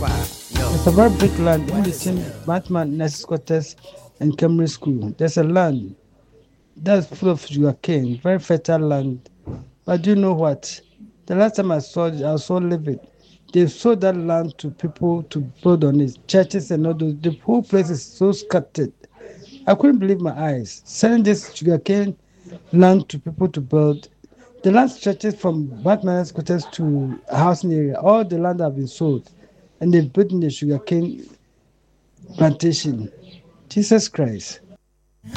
There's a very big land in between Batman Nurses Quarters and Cambridge School. There's a land that's full of sugarcane, very fertile land. But do you know what? The last time I saw it, I was so livid. They sold that land to people to build on it, churches and all those. The whole place is so scattered. I couldn't believe my eyes. Selling this sugarcane land to people to build. The land stretches from Batman's quarters to a housing area. All the land have been sold, and they've built in the sugarcane plantation. Jesus Christ.